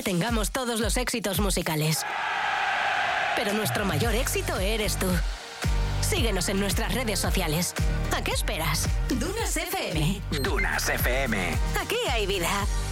tengamos todos los éxitos musicales. Pero nuestro mayor éxito eres tú. Síguenos en nuestras redes sociales. ¿A qué esperas? Dunas FM. Dunas FM. Aquí hay vida.